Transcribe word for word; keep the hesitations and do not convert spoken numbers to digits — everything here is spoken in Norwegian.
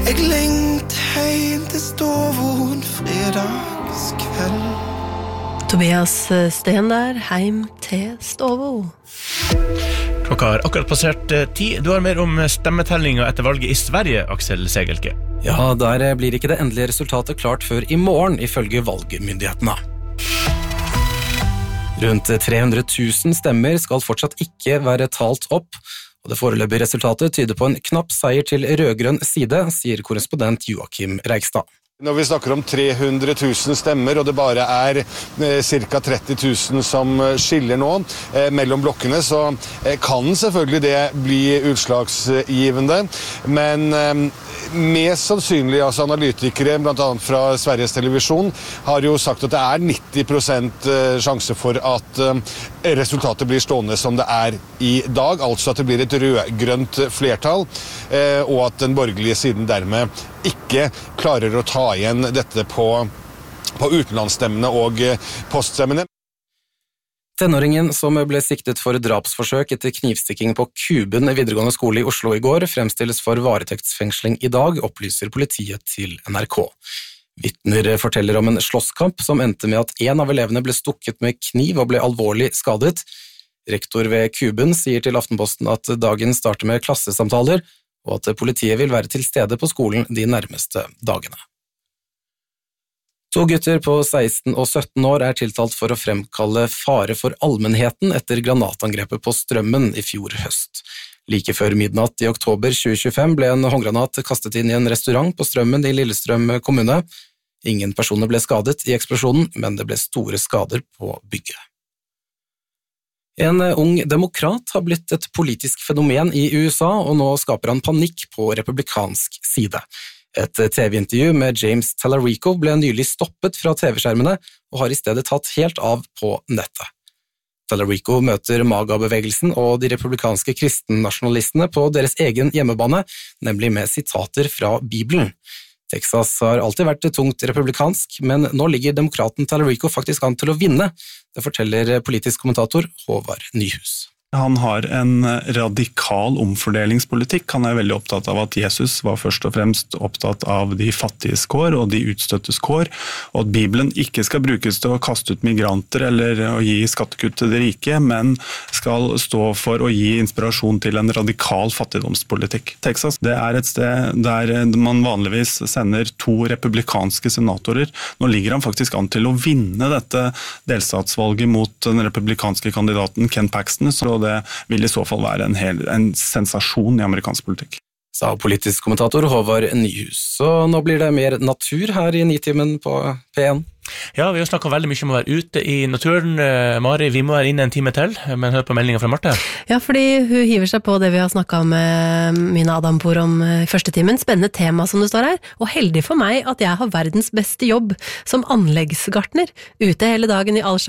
Jeg lengter hjem til Ståvån fredagskveld. Tobias Sten der, heim til Ståvå. Klokka har akkurat passert ti. Du har mer om stemmetellinga etter valget i Sverige, Aksel Segelke. Ja, der blir ikke det endelige resultatet klart før i morgen, ifølge valgmyndighetene. Rundt tre hundre tusen stemmer skal fortsatt ikke være talt opp, og det foreløpige resultatet tyder på en knapp seier til rødgrønn side, sier korrespondent Joakim Reigstad. Når vi snakker om tre hundre tusen stemmer, og det bare er eh, ca. tretti tusen som skiller nå eh, mellom blokkene, så eh, kan selvfølgelig det bli utslagsgivende. Men eh, mest sannsynlig, altså analytikere, blant annet fra Sveriges Televisjon, har jo sagt at det er nitti prosent sjanse for at eh, resultatet blir stående som det er i dag, altså at det blir et rød-grønt flertall, eh, og at den borgerlige siden dermed ikke klarer å ta igjen dette på, på utenlandsstemmene og poststemmene. Tenåringen som ble siktet for drapsforsøk etter knivstikking på Kuben videregående skole i Oslo i går, fremstilles for varetektsfengsling i dag, opplyser politiet til N R K. Vitner forteller om en slåsskamp som endte med at en av elevene ble stukket med kniv og ble alvorlig skadet. Rektor ved Kuben sier til Aftenposten at dagen starter med klassesamtaler, og at politiet vil være til stede på skolen de nærmeste dagene. To gutter på seksten og sytten år er tiltalt for å fremkalle fare for allmennheten etter granatangrepet på Strømmen i fjor høst. Like før midnatt i oktober tjue tjuefem ble en håndgranat kastet inn i en restaurant på Strømmen i Lillestrøm kommune. Ingen personer ble skadet i eksplosjonen, men det ble store skader på bygget. En ung demokrat har blitt et politisk fenomen i U S A, og nå skaper han panikk på republikansk side. Et T V-intervju med James Tallarico ble nylig stoppet fra T V-skjermene, og har i stedet tatt helt av på nettet. Tallarico møter MAGA-bevegelsen og de republikanske kristennasjonalistene på deres egen hjemmebane, nemlig med sitater fra Bibelen. Texas har alltid vært tungt republikansk, men nå ligger demokraten Tallarico faktisk an til å vinne. Det forteller politisk kommentator Håvard Nyhus. Han har en radikal omfordelingspolitikk. Han er veldig opptatt av at Jesus var først og fremst opptatt av de fattiges kår og de utstøttes kår, og at Bibelen ikke skal brukes til å kaste ut migranter eller å gi skattekutt til de rike, men skal stå for å gi inspirasjon til en radikal fattigdomspolitikk. Texas, det er et sted der man vanligvis sender to republikanske senatorer. Nå ligger han faktisk an til å vinne dette delstatsvalget mot den republikanske kandidaten Ken Paxton, så det vil i så fall være en, hel, en sensasjon i amerikansk politikk. Sa politisk kommentator Håvard Nyhus. Så nå blir det mer natur her i Nitimen på P en. Ja, vi har snakket veldig mye om å være ute i naturen. Mari, vi må være inne en time til, men hør på meldingen fra Marte. Ja, fordi hun hiver seg på det vi har snakket med Mina Adampour om i første timen. Spennende tema som det står her. Og heldig for meg at jeg har verdens beste jobb som anleggsgartner. Ute hele dagen i all